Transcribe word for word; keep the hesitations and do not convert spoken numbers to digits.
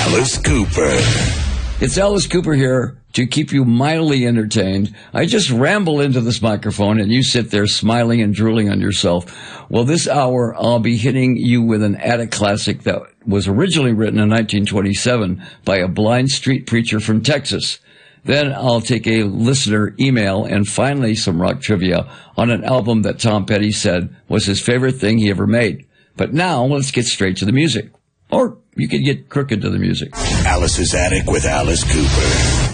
Alice Cooper. It's Alice Cooper here to keep you mildly entertained. I just ramble into this microphone and you sit there smiling and drooling on yourself. Well, this hour I'll be hitting you with an attic classic that was originally written in nineteen twenty-seven by a blind street preacher from Texas. Then I'll take a listener email and finally some rock trivia on an album that Tom Petty said was his favorite thing he ever made. But now let's get straight to the music. Or you could get crooked to the music. Alice's Attic with Alice Cooper.